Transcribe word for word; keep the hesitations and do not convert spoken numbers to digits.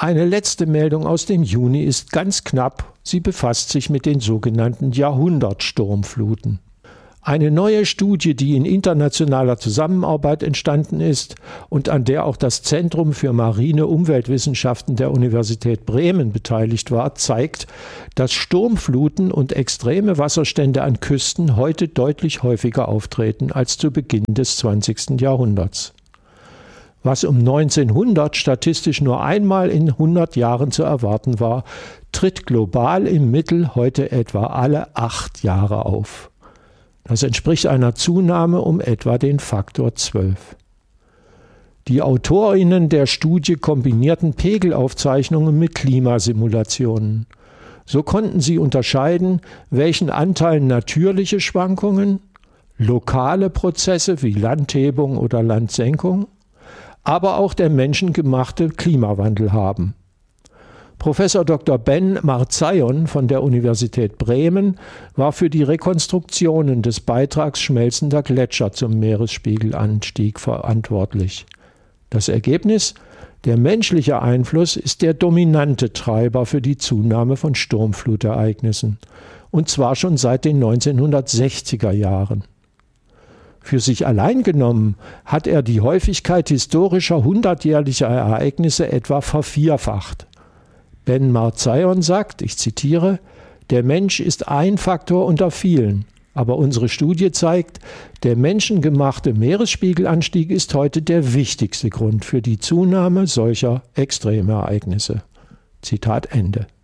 Eine letzte Meldung aus dem Juni ist ganz knapp. Sie befasst sich mit den sogenannten Jahrhundertsturmfluten. Eine neue Studie, die in internationaler Zusammenarbeit entstanden ist und an der auch das Zentrum für marine Umweltwissenschaften der Universität Bremen beteiligt war, zeigt, dass Sturmfluten und extreme Wasserstände an Küsten heute deutlich häufiger auftreten als zu Beginn des zwanzigsten Jahrhunderts. Was um neunzehnhundert statistisch nur einmal in hundert Jahren zu erwarten war, tritt global im Mittel heute etwa alle acht Jahre auf. Das entspricht einer Zunahme um etwa den Faktor zwölf. Die AutorInnen der Studie kombinierten Pegelaufzeichnungen mit Klimasimulationen. So konnten sie unterscheiden, welchen Anteil natürliche Schwankungen, lokale Prozesse wie Landhebung oder Landsenkung, aber auch der menschengemachte Klimawandel haben. Professor Doktor Ben Marzayon von der Universität Bremen war für die Rekonstruktionen des Beitrags schmelzender Gletscher zum Meeresspiegelanstieg verantwortlich. Das Ergebnis? Der menschliche Einfluss ist der dominante Treiber für die Zunahme von Sturmflutereignissen, und zwar schon seit den neunzehnhundertsechziger Jahren. Für sich allein genommen hat er die Häufigkeit historischer hundertjährlicher Ereignisse etwa vervierfacht. Ben Marzayon sagt, ich zitiere, der Mensch ist ein Faktor unter vielen, aber unsere Studie zeigt, der menschengemachte Meeresspiegelanstieg ist heute der wichtigste Grund für die Zunahme solcher Extremereignisse. Zitat Ende.